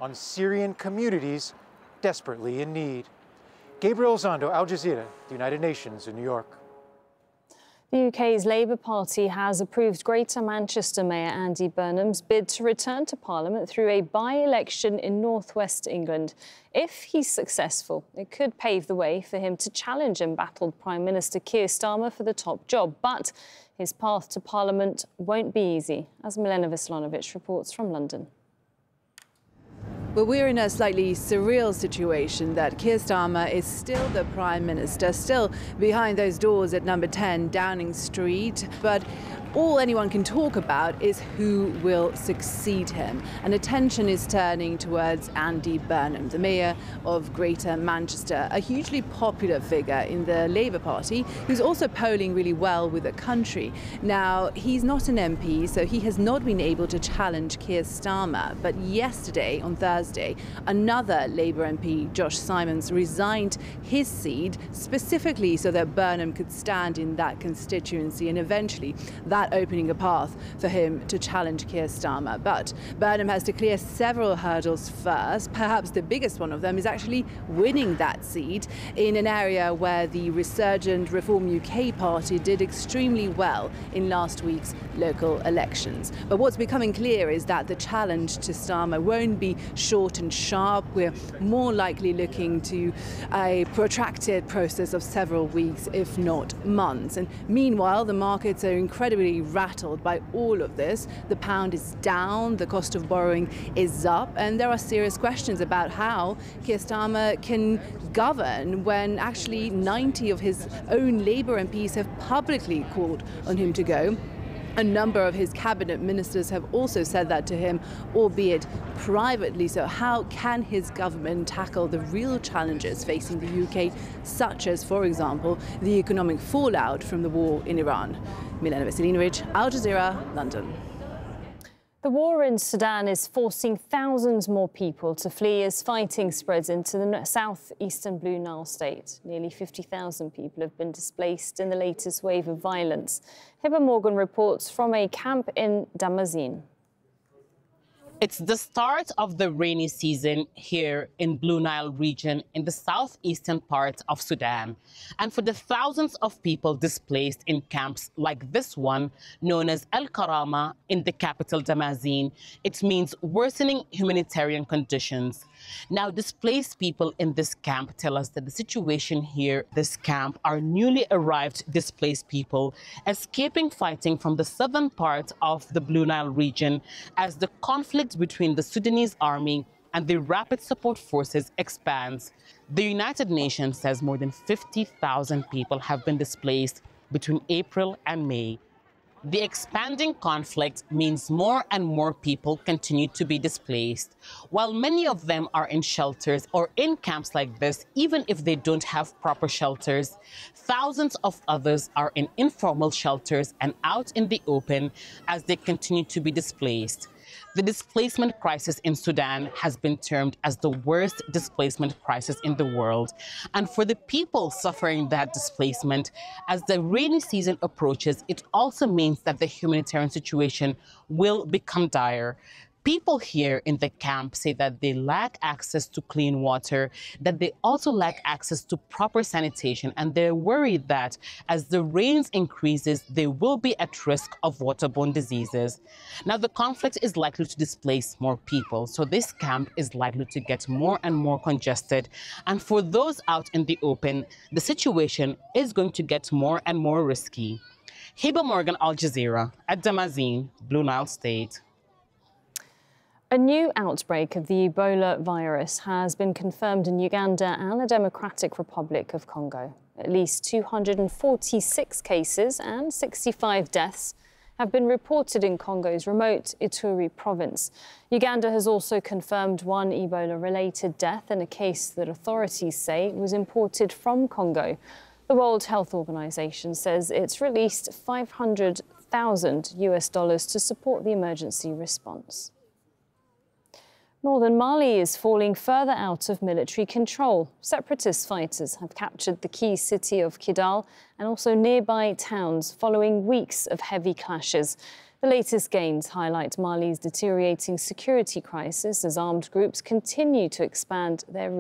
on Syrian communities desperately in need. Gabriel Zondo, Al Jazeera, the United Nations in New York. The UK's Labour Party has approved Greater Manchester Mayor Andy Burnham's bid to return to Parliament through a by-election in northwest England. If he's successful, it could pave the way for him to challenge embattled Prime Minister Keir Starmer for the top job. But his path to Parliament won't be easy, as Milena Veslanovic reports from London. Well, we're in a slightly surreal situation that Keir Starmer is still the Prime Minister, still behind those doors at number 10 Downing Street. But all anyone can talk about is who will succeed him. And attention is turning towards Andy Burnham, the Mayor of Greater Manchester, a hugely popular figure in the Labour Party, who's also polling really well with the country. Now, he's not an MP, so he has not been able to challenge Keir Starmer. But yesterday, on Thursday, another Labour MP, Josh Simons, resigned his seat specifically so that Burnham could stand in that constituency, and eventually that opening a path for him to challenge Keir Starmer. But Burnham has to clear several hurdles first. Perhaps the biggest one of them is actually winning that seat in an area where the resurgent Reform UK party did extremely well in last week's local elections. But what's becoming clear is that the challenge to Starmer won't be short and sharp. We're more likely looking to a protracted process of several weeks, if not months. And meanwhile, the markets are incredibly rattled by all of this. The pound is down, the cost of borrowing is up, and there are serious questions about how Keir Starmer can govern when actually 90 of his own Labour MPs have publicly called on him to go. A number of his cabinet ministers have also said that to him, albeit privately. So how can his government tackle the real challenges facing the UK, such as, for example, the economic fallout from the war in Iran? Milena Veselinovic, Al Jazeera, London. The war in Sudan is forcing thousands more people to flee as fighting spreads into the southeastern Blue Nile state. Nearly 50,000 people have been displaced in the latest wave of violence. Hiba Morgan reports from a camp in Damazin. It's the start of the rainy season here in Blue Nile region in the southeastern part of Sudan. And for the thousands of people displaced in camps like this one, known as El Karama in the capital Damazin, it means worsening humanitarian conditions. Now, displaced people in this camp tell us that the situation here, this camp, are newly arrived displaced people escaping fighting from the southern part of the Blue Nile region as the conflict between the Sudanese army and the Rapid Support Forces expands. The United Nations says more than 50,000 people have been displaced between April and May. The expanding conflict means more and more people continue to be displaced. While many of them are in shelters or in camps like this, even if they don't have proper shelters, thousands of others are in informal shelters and out in the open as they continue to be displaced. The displacement crisis in Sudan has been termed as the worst displacement crisis in the world. And for the people suffering that displacement, as the rainy season approaches, it also means that the humanitarian situation will become dire. People here in the camp say that they lack access to clean water, that they also lack access to proper sanitation, and they're worried that as the rains increases, they will be at risk of waterborne diseases. Now, the conflict is likely to displace more people, so this camp is likely to get more and more congested. And for those out in the open, the situation is going to get more and more risky. Hiba Morgan, Al Jazeera, at Damazin, Blue Nile State. A new outbreak of the Ebola virus has been confirmed in Uganda and the Democratic Republic of Congo. At least 246 cases and 65 deaths have been reported in Congo's remote Ituri province. Uganda has also confirmed one Ebola-related death in a case that authorities say was imported from Congo. The World Health Organization says it's released $500,000 to support the emergency response. Northern Mali is falling further out of military control. Separatist fighters have captured the key city of Kidal and also nearby towns following weeks of heavy clashes. The latest gains highlight Mali's deteriorating security crisis as armed groups continue to expand their